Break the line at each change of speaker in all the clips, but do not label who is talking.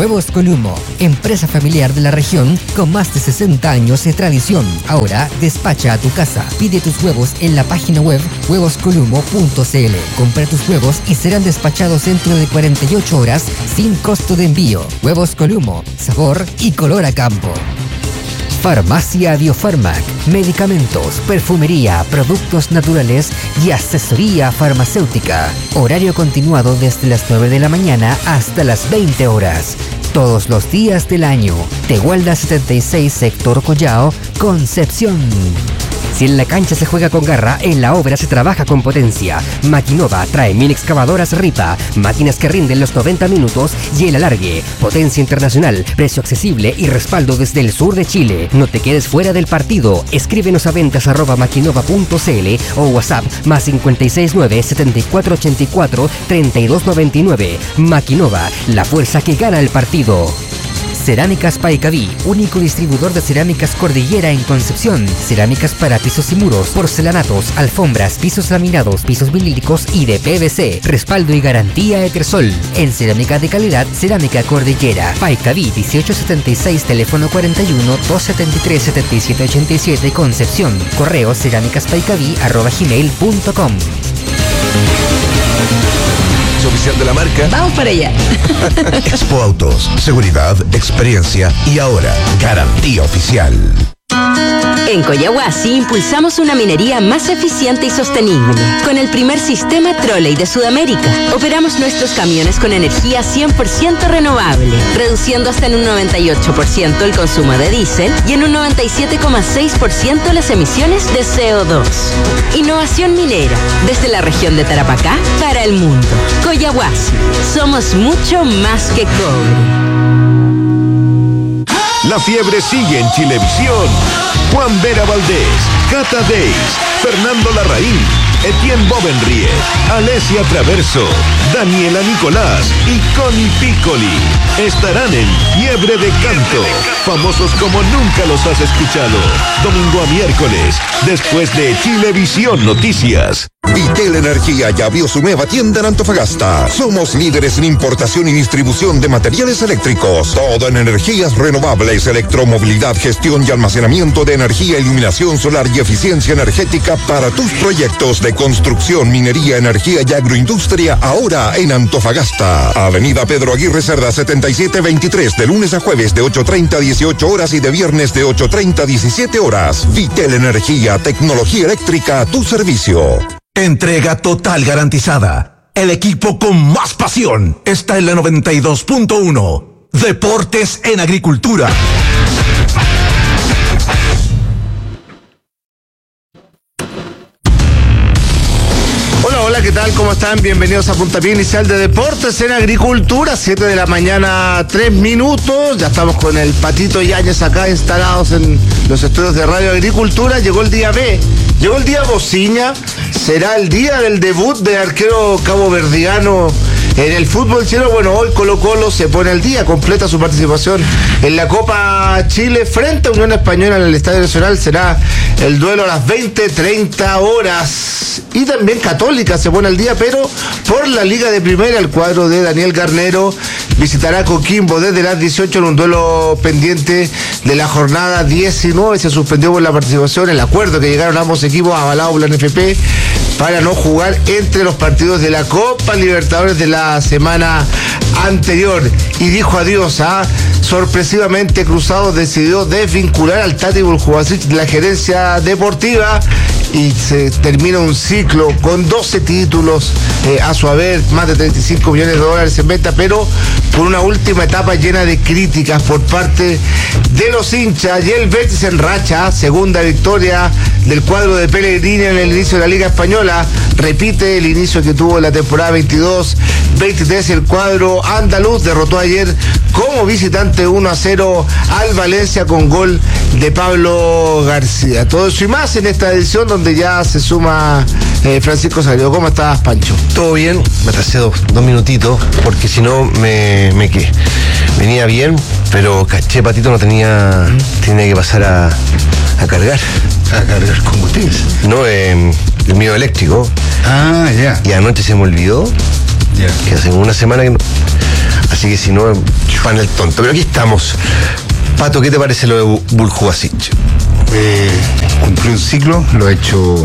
Huevos Columo, empresa familiar de la región con más de 60 años de tradición. Ahora despacha a tu casa. Pide tus huevos en la página web huevoscolumo.cl. Compra tus huevos y serán despachados dentro de 48 horas sin costo de envío. Huevos Columo, sabor y color a campo. Farmacia Biofarmac, medicamentos, perfumería, productos naturales y asesoría farmacéutica. Horario continuado desde las 9 de la mañana hasta las 20 horas. Todos los días del año. Tehualda 76, sector Collao, Concepción. Si en la cancha se juega con garra, en la obra se trabaja con potencia. Maquinova trae 1000 excavadoras Ripa, máquinas que rinden los 90 minutos y el alargue. Potencia internacional, precio accesible y respaldo desde el sur de Chile. No te quedes fuera del partido. Escríbenos a ventas@maquinova.cl o WhatsApp +569 7484 3299. Maquinova, la fuerza que gana el partido. Cerámicas Paicaví, único distribuidor de cerámicas Cordillera en Concepción. Cerámicas para pisos y muros, porcelanatos, alfombras, pisos laminados, pisos vinílicos y de PVC. Respaldo y garantía Etersol. En cerámica de calidad, Cerámica Cordillera. Paicaví 1876, teléfono 41 273 7787, Concepción. Correo cerámicaspaicaví@gmail.com.
Oficial de la marca.
Vamos para allá.
Expo Autos, seguridad, experiencia y ahora garantía oficial.
En Collahuasi impulsamos una minería más eficiente y sostenible. Con el primer sistema trolley de Sudamérica, operamos nuestros camiones con energía 100% renovable, reduciendo hasta en un 98% el consumo de diésel y en un 97,6% las emisiones de CO2. Innovación minera, desde la región de Tarapacá para el mundo. Collahuasi, somos mucho más que cobre.
La fiebre sigue en Chilevisión. Juan Vera Valdés, Cata Deis, Fernando Larraín, Etienne Bovenrie, Alesia Traverso, Daniela Nicolás y Connie Piccoli estarán en Fiebre de Canto, famosos como nunca los has escuchado. Domingo a miércoles, después de Chilevisión Noticias.
Vitel Energía ya abrió su nueva tienda en Antofagasta. Somos líderes en importación y distribución de materiales eléctricos. Todo en energías renovables, electromovilidad, gestión y almacenamiento de energía, iluminación solar y eficiencia energética para tus proyectos de construcción, minería, energía y agroindustria, ahora en Antofagasta. Avenida Pedro Aguirre Cerda 7723, de lunes a jueves de 8:30 a 18 horas y de viernes de 8:30 a 17 horas. Vitel Energía, tecnología eléctrica a tu servicio.
Entrega total garantizada. El equipo con más pasión está en la 92.1. Deportes en Agricultura.
Hola, ¿qué tal? ¿Cómo están? Bienvenidos a Puntapié Inicial de Deportes en Agricultura, 7 de la mañana, 3 minutos. Ya estamos con el Patito Yáñez acá instalados en los estudios de Radio Agricultura. Llegó el día B, llegó el día Bociña. Será el día del debut de arquero caboverdiano en el fútbol chileno. Bueno, hoy Colo-Colo se pone al día, completa su participación en la Copa Chile frente a Unión Española en el Estadio Nacional. Será el duelo a las 20:30 horas. Y también Católica se pone al día, pero por la Liga de Primera. El cuadro de Daniel Garnero visitará Coquimbo desde las 18 en un duelo pendiente de la jornada 19. Se suspendió por la participación, el acuerdo que llegaron ambos equipos avalado por la NFP para no jugar entre los partidos de la Copa Libertadores de la semana anterior. Y dijo adiós sorpresivamente Cruzado decidió desvincular al Tati Buljubasic de la gerencia deportiva y se termina un ciclo con 12 títulos a su haber, más de $35 millones en venta, pero con una última etapa llena de críticas por parte de los hinchas. Y el Betis en racha, segunda victoria del cuadro de Pellegrini en el inicio de la Liga Española, repite el inicio que tuvo en la temporada 22-23. El cuadro andaluz derrotó ayer como visitante 1-0 al Valencia con gol de Pablo García. Todo eso y más en esta edición donde ya se suma Francisco Sagredo. ¿Cómo estás, Pancho?
Todo bien, me atrasé dos minutitos porque si no me quedé. Venía bien, pero caché, Patito, no tenía que pasar a cargar.
¿A cargar combustible?
No, el mío eléctrico.
Ah, ya.
Y anoche se me olvidó.
Ya.
Que hace una semana que no. Así que si no, panel tonto. Pero aquí estamos. Pato, ¿qué te parece lo de Buljubasic?
Cumplió un ciclo, lo ha hecho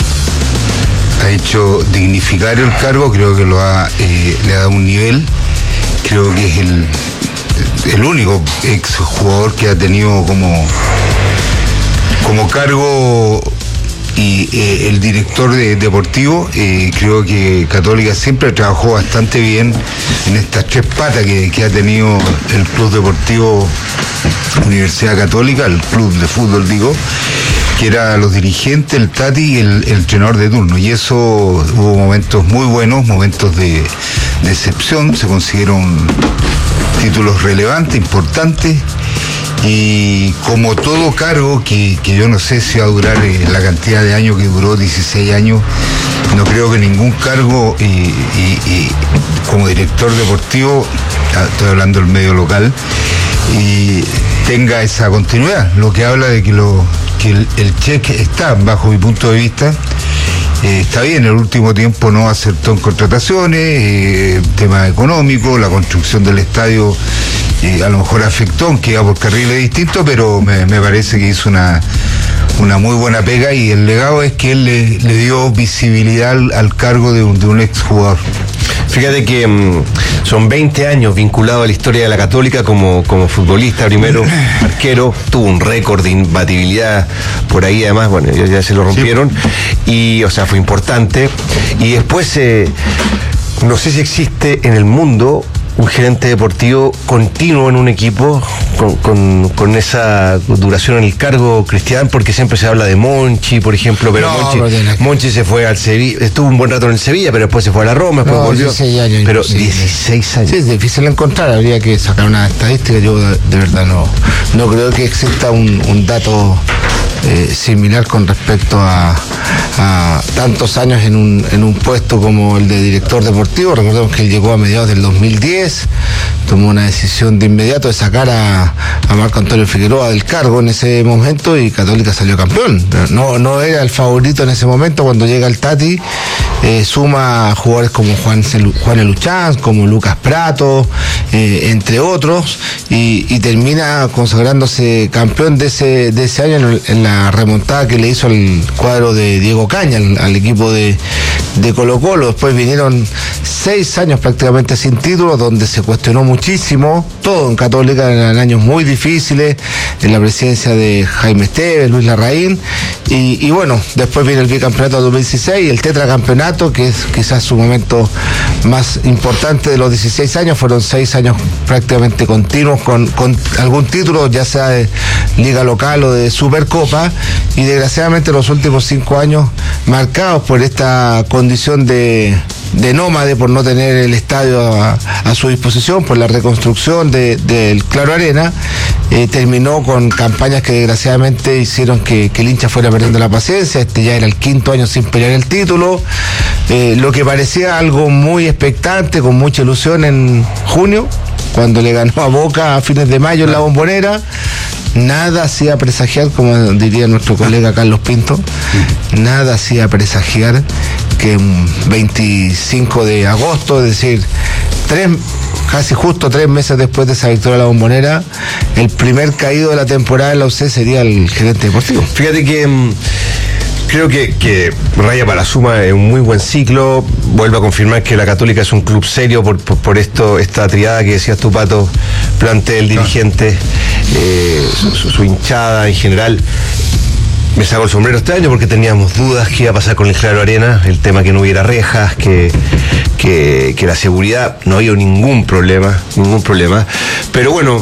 dignificar el cargo, creo que le ha dado un nivel, creo que es el único exjugador que ha tenido como cargo y el director deportivo. Creo que Católica siempre trabajó bastante bien en estas tres patas que ha tenido el Club Deportivo Universidad Católica, el club de fútbol digo, que era los dirigentes, el Tati y el entrenador de turno, y eso hubo momentos muy buenos, momentos de excepción, se consiguieron títulos relevantes, importantes, y como todo cargo que yo no sé si va a durar la cantidad de años que duró, 16 años, no creo que ningún cargo y como director deportivo, estoy hablando del medio local, y tenga esa continuidad, lo que habla de que el cheque está, bajo mi punto de vista, está bien. El último tiempo no acertó en contrataciones, tema económico, la construcción del estadio a lo mejor afectó, aunque iba por carriles distintos, pero me parece que hizo una muy buena pega, y el legado es que él le dio visibilidad al cargo de un exjugador.
Fíjate que son 20 años vinculado a la historia de la Católica como futbolista, primero arquero, tuvo un récord de imbatibilidad por ahí, además, bueno, ya se lo rompieron, y o sea, fue importante, y después no sé si existe en el mundo un gerente deportivo continuo en un equipo con esa duración en el cargo, Cristian, porque siempre se habla de Monchi, por ejemplo, pero Monchi se fue al Sevilla, estuvo un buen rato en el Sevilla, pero después se fue a la Roma, después volvió.
16 años,
pero 16 años.
Sí, es difícil encontrar, habría que sacar una estadística, yo de verdad no creo que exista un dato similar con respecto a tantos años en un puesto como el de director deportivo. Recordemos que él llegó a mediados del 2010, tomó una decisión de inmediato de sacar a Marco Antonio Figueroa del cargo en ese momento, y Católica salió campeón. No era el favorito en ese momento. Cuando llega el Tati, suma jugadores como Juan Eluchán, como Lucas Prato, entre otros, y termina consagrándose campeón de ese año en la remontada que le hizo al cuadro de Diego Caña, al equipo de Colo-Colo. Después vinieron 6 años prácticamente sin título, donde se cuestionó muchísimo todo en Católica, eran años muy difíciles, en la presidencia de Jaime Esteves, Luis Larraín, y bueno, después viene el bicampeonato 2016 y el tetracampeonato, que es quizás su momento más importante de los 16 años. Fueron 6 años prácticamente continuos con algún título, ya sea de liga local o de Supercopa, y desgraciadamente los últimos 5 años marcados por esta condición de nómade, por no tener el estadio a su disposición, por la reconstrucción del Claro Arena, terminó con campañas que desgraciadamente hicieron que el hincha fuera perdiendo la paciencia. Este ya era el 5.º año sin pelear el título, lo que parecía algo muy expectante, con mucha ilusión en junio, cuando le ganó a Boca a fines de mayo en la Bombonera. Nada hacía presagiar, como diría nuestro colega Carlos Pinto, nada hacía presagiar que un 25 de agosto, es decir, casi justo 3 meses después de esa victoria de la Bombonera, el primer caído de la temporada en la UC sería el gerente deportivo.
Fíjate que creo que raya para la suma es un muy buen ciclo. Vuelvo a confirmar que la Católica es un club serio por esta triada que decías tú, Pato, plantel, dirigente, su hinchada en general. Me saco el sombrero este año porque teníamos dudas que iba a pasar con el Claro Arena, el tema que no hubiera rejas, que la seguridad, no había ningún problema. Pero bueno,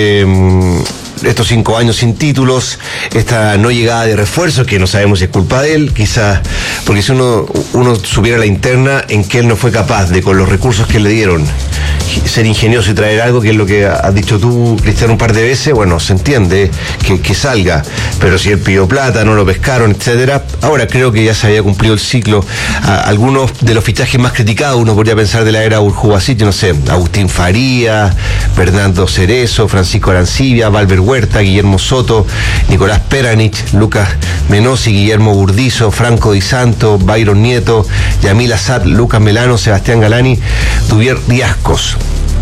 estos 5 años sin títulos, esta no llegada de refuerzos, que no sabemos si es culpa de él, quizás, porque si uno supiera la interna en que él no fue capaz de, con los recursos que le dieron, ser ingenioso y traer algo, que es lo que has dicho tú, Cristian, un par de veces, bueno, se entiende que salga, pero si él pidió plata, no lo pescaron, etcétera. Ahora creo que ya se había cumplido el ciclo. Algunos de los fichajes más criticados, uno podría pensar de la era Buljubasic, no sé, Agustín Faría, Fernando Cerezo, Francisco Arancibia, Valver Huerta, Guillermo Soto, Nicolás Peranich, Lucas Menossi, Guillermo Burdizo, Franco Di Santo, Byron Nieto, Yamil Azad, Lucas Melano, Sebastián Galani, Duvier Riascos.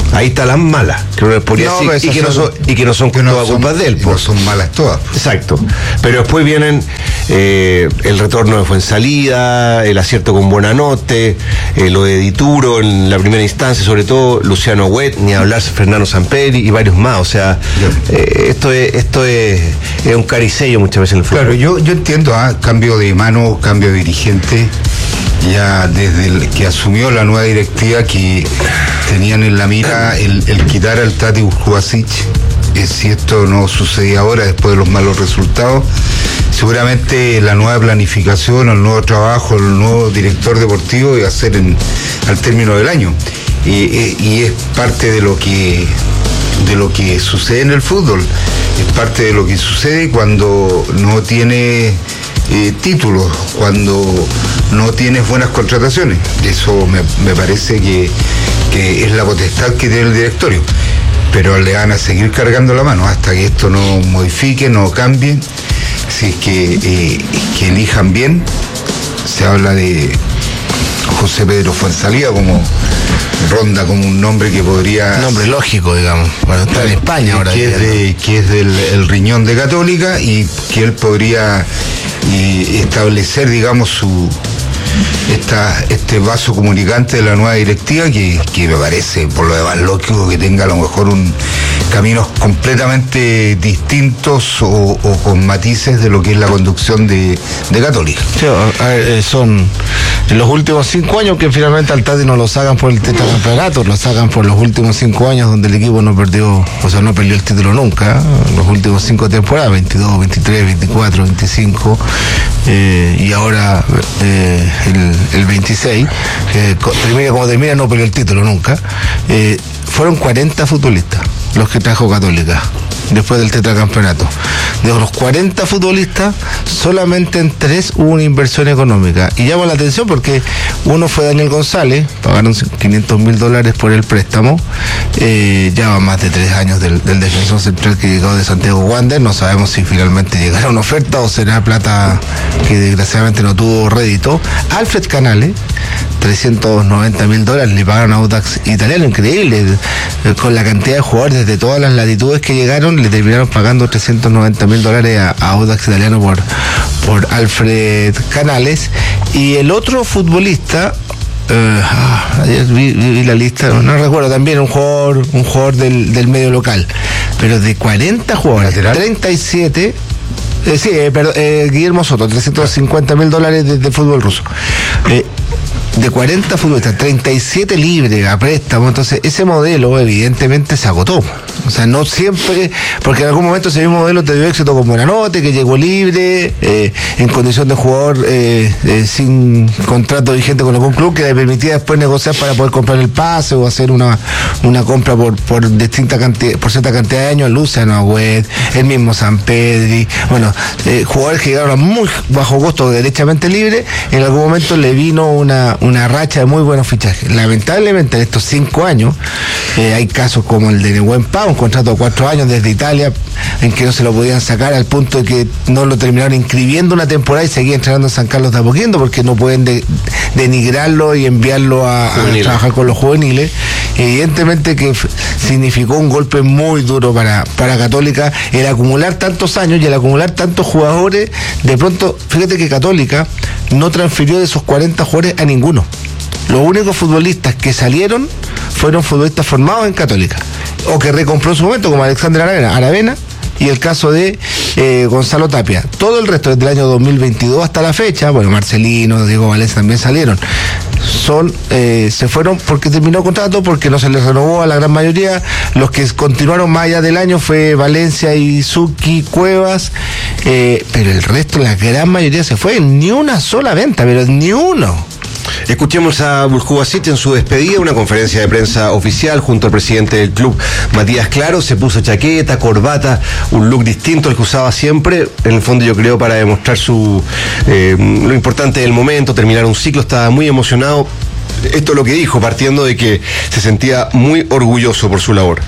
Ahí está las malas, que uno les podría decir, y que no son todas culpas de él.
No son malas todas.
Exacto. Pero después vienen el retorno de Fuensalida, el acierto con Buenanote, lo de Dituro en la primera instancia, sobre todo Luciano Huet, ni hablar Fernando Samperi y varios más. O sea, esto es un caricello muchas veces en el fútbol.
Claro, yo entiendo, cambio de mano, cambio de dirigente. Ya desde que asumió la nueva directiva, que tenían en la mira el quitar al Tati Burjubasic. Si esto no sucedía ahora, después de los malos resultados, seguramente la nueva planificación, el nuevo trabajo, el nuevo director deportivo iba a ser al término del año. Y es parte de lo que sucede en el fútbol, es parte de lo que sucede cuando no tiene títulos, cuando no tienes buenas contrataciones. Eso me parece que es la potestad que tiene el directorio, pero le van a seguir cargando la mano hasta que esto no modifique, no cambie. Si es que elijan bien. Se habla de José Pedro Fuensalida como ronda como un nombre que podría...
Un nombre lógico, digamos, para estar en España ahora.
Que es del riñón de Católica, y que él podría establecer, digamos, este vaso comunicante de la nueva directiva, que me parece, por lo demás, lógico que tenga a lo mejor caminos completamente distintos o con matices de lo que es la conducción de Católica.
Sí, a ver, son en los últimos 5 años que finalmente al Tati no lo sacan por el tetracampeonato, lo sacan por los últimos 5 años donde el equipo no perdió el título nunca, los últimos 5 temporadas, 22, 23, 24, 25 y ahora el 26, termina como termina, no perdió el título nunca. Fueron 40 futbolistas los que trajo Católica después del tetracampeonato. De los 40 futbolistas, solamente en 3 hubo una inversión económica. Y llama la atención porque uno fue Daniel González, pagaron $500,000 por el préstamo. Ya va más de 3 años del defensor central que llegó de Santiago Wander. No sabemos si finalmente llegará una oferta o será plata que desgraciadamente no tuvo rédito. Alfred Canales, $390,000 le pagaron a Audax Italiano, increíble, con la cantidad de jugadores de todas las latitudes que llegaron, le terminaron pagando $390,000 a Audax Italiano por Alfred Canales. Y el otro futbolista, ayer vi la lista, no recuerdo, también un jugador del medio local, pero de 40 jugadores, ¿lateral? 37. Guillermo Soto, $350,000 de fútbol ruso. De 40 futbolistas, 37 libres a préstamo. Entonces ese modelo evidentemente se agotó. O sea, no siempre, porque en algún momento ese mismo modelo te dio éxito con Buenanote, que llegó libre, en condición de jugador sin contrato vigente con algún club, que le permitía después negociar para poder comprar el pase o hacer una compra por distinta cantidad, por cierta cantidad de años. Luciano Agüed, el mismo Sampedri, jugadores que llegaron a muy bajo costo, derechamente libre. En algún momento le vino una racha de muy buenos fichajes. Lamentablemente en estos 5 años hay casos como el de Nehuen Pau, un contrato de 4 años desde Italia, en que no se lo podían sacar, al punto de que no lo terminaron inscribiendo una temporada y seguía entrenando en San Carlos de Apoquindo, porque no pueden denigrarlo y enviarlo a trabajar con los juveniles. Evidentemente que significó un golpe muy duro para Católica el acumular tantos años y el acumular tantos jugadores. De pronto, fíjate que Católica no transfirió de esos 40 jugadores a ninguno. Los únicos futbolistas que salieron fueron futbolistas formados en Católica o que recompró en su momento, como Alexander Aravena y el caso de Gonzalo Tapia. Todo el resto, desde el año 2022 hasta la fecha, Marcelino, Diego Valencia también salieron. Se fueron porque terminó el contrato, porque no se les renovó a la gran mayoría. Los que continuaron más allá del año fue Valencia, Izuki, Cuevas, pero el resto, la gran mayoría se fue. Ni una sola venta, pero ni uno.
Escuchemos a Burjubasic en su despedida, una conferencia de prensa oficial junto al presidente del club, Matías Claro. Se puso chaqueta, corbata, un look distinto al que usaba siempre, en el fondo yo creo para demostrar lo importante del momento, terminar un ciclo. Estaba muy emocionado. Esto es lo que dijo, partiendo de que se sentía muy orgulloso por su labor.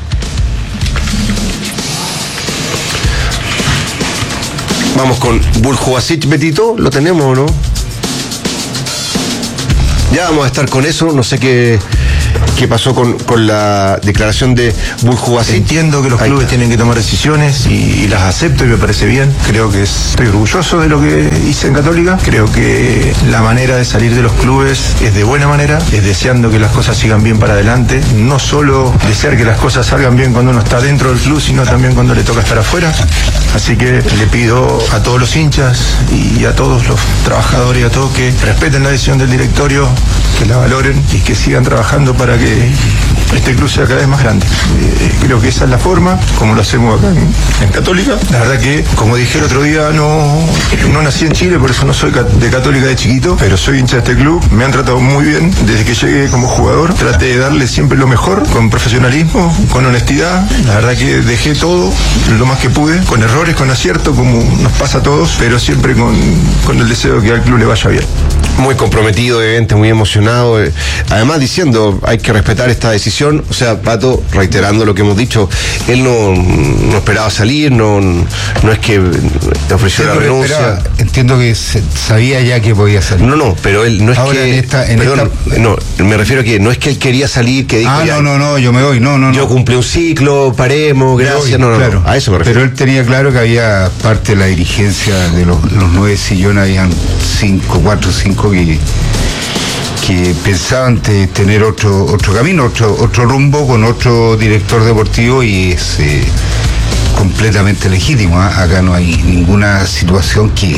Vamos con Burjubasic, Betito, ¿lo tenemos o no? Ya vamos a estar con eso, no sé qué qué pasó con la declaración de Buljubasic.
Entiendo que los clubes tienen que tomar decisiones y las acepto y me parece bien. Creo que estoy orgulloso de lo que hice en Católica. Creo que la manera de salir de los clubes es de buena manera, es deseando que las cosas sigan bien para adelante. No solo desear que las cosas salgan bien cuando uno está dentro del club, sino también cuando le toca estar afuera. Así que le pido a todos los hinchas y a todos los trabajadores y a todos que respeten la decisión del directorio, que la valoren y que sigan trabajando para que este club sea cada vez más grande. Creo que esa es la forma, como lo hacemos acá en Católica. La verdad que, como dije el otro día, no nací en Chile, por eso no soy de Católica de chiquito, pero soy hincha de este club. Me han tratado muy bien desde que llegué como jugador. Traté de darle siempre lo mejor, con profesionalismo, con honestidad. La verdad que dejé todo, lo más que pude, con errores, con acierto, como nos pasa a todos, pero siempre con el deseo de que al club le vaya bien.
Muy comprometido, evidente, muy emocionado. Además diciendo, hay que respetar esta decisión. O sea, Pato, reiterando lo que hemos dicho, él no esperaba salir, no es que te ofreció la renuncia.
Entiendo que sabía ya que podía salir.
No, pero él no es
ahora
que... No, me refiero a que no es que él quería salir, que dijo...
No, yo me voy, no.
Yo cumplí un ciclo, paremos, gracias,
claro.
A eso me refiero.
Pero él tenía claro que había parte de la dirigencia de los 9 sillones, habían 4 o 5 que pensaban tener otro camino, otro rumbo con otro director deportivo, y es completamente legítimo. Acá no hay ninguna situación que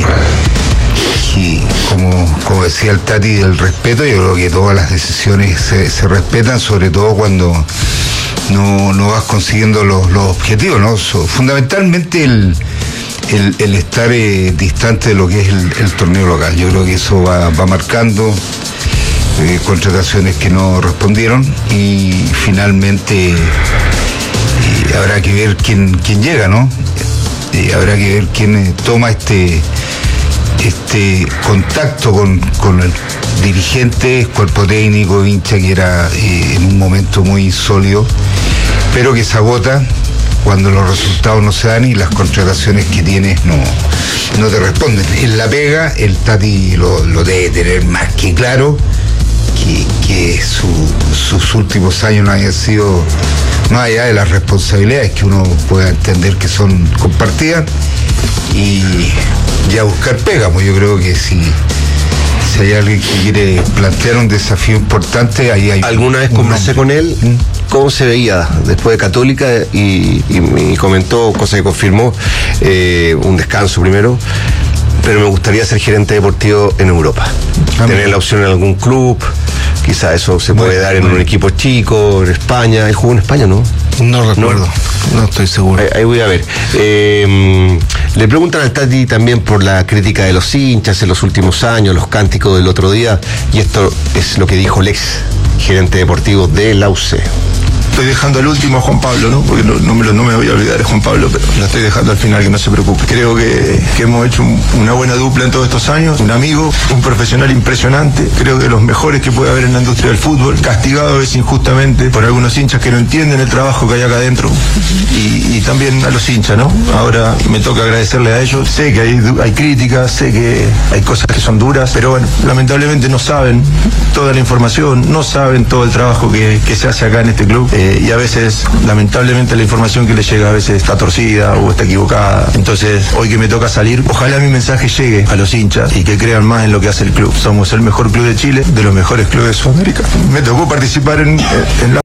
como decía el Tati, del respeto. Yo creo que todas las decisiones se respetan, sobre todo cuando no vas consiguiendo los objetivos, ¿no? Fundamentalmente el estar distante de lo que es el torneo local. Yo creo que eso va marcando contrataciones que no respondieron, y finalmente habrá que ver quién llega, ¿no? Habrá que ver quién toma este contacto con el dirigente, cuerpo técnico, hincha, que era en un momento muy sólido, pero que se agota cuando los resultados no se dan y las contrataciones que tienes no te responden. En la pega, el Tati lo debe tener más que claro, que sus últimos años no hayan sido, más allá de las responsabilidades que uno pueda entender que son compartidas, y ya buscar pega. Pues yo creo que si hay alguien que quiere plantear un desafío importante, ahí hay...
Alguna vez conversé con él cómo se veía después de Católica, y comentó, cosa que confirmó, un descanso primero, pero me gustaría ser gerente deportivo en Europa. Tener la opción en algún club, quizá eso se puede dar en un equipo chico, en España. ¿Él jugó en España, no?
No recuerdo, no estoy seguro.
Ahí voy a ver. Le preguntan al Tati también por la crítica de los hinchas en los últimos años, los cánticos del otro día, y esto es lo que dijo el ex gerente deportivo de la UC.
Estoy dejando al último a Juan Pablo, ¿no? Porque no me voy a olvidar de Juan Pablo, pero lo estoy dejando al final, que no se preocupe. Creo que hemos hecho una buena dupla en todos estos años. Un amigo, un profesional impresionante. Creo que de los mejores que puede haber en la industria del fútbol. Castigado a veces injustamente por algunos hinchas que no entienden el trabajo que hay acá adentro. Y también a los hinchas, ¿no? Ahora me toca agradecerle a ellos. Sé que hay críticas, sé que hay cosas que son duras, pero bueno, lamentablemente no saben toda la información, no saben todo el trabajo que se hace acá en este club. Y a veces, lamentablemente, la información que les llega a veces está torcida o está equivocada. Entonces, hoy que me toca salir, ojalá mi mensaje llegue a los hinchas y que crean más en lo que hace el club. Somos el mejor club de Chile, de los mejores clubes de Sudamérica. Me tocó participar en la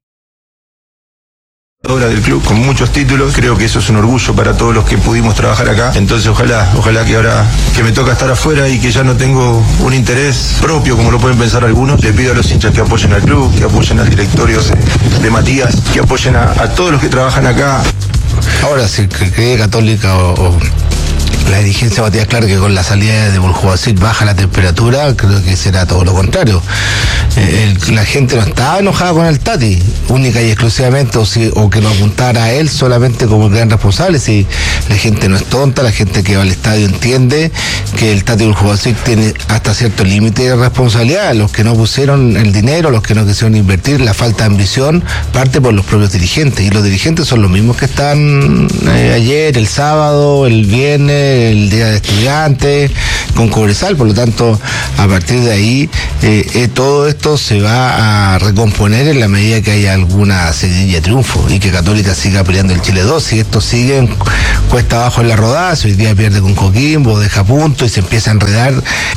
obra del club con muchos títulos. Creo que eso es un orgullo para todos los que pudimos trabajar acá. Entonces ojalá que ahora que me toca estar afuera y que ya no tengo un interés propio como lo pueden pensar algunos, le pido a los hinchas que apoyen al club, que apoyen al directorio de Matías, que apoyen a todos los que trabajan acá.
Ahora, si cree Católica o la dirigencia Matías Clark, que con la salida de Buljubasic baja la temperatura, creo que será todo lo contrario. La gente no estaba enojada con el Tati, única y exclusivamente, o que no apuntara a él solamente como el gran responsable. Si la gente no es tonta, la gente que va al estadio entiende que el Tati Buljubasic tiene hasta cierto límite de responsabilidad. Los que no pusieron el dinero, los que no quisieron invertir, la falta de ambición, parte por los propios dirigentes, y los dirigentes son los mismos que están ayer, el sábado, el viernes, el Día de Estudiantes, con Cobresal, por lo tanto, a partir de ahí, todo esto se va a recomponer en la medida que haya alguna seguidilla de triunfo y que Católica siga peleando el Chile 2. Si esto sigue cuesta abajo en la rodada, si hoy día pierde con Coquimbo, deja punto y se empieza a enredar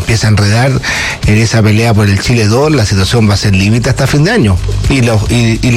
en esa pelea por el Chile 2, la situación va a ser límite hasta fin de año. Y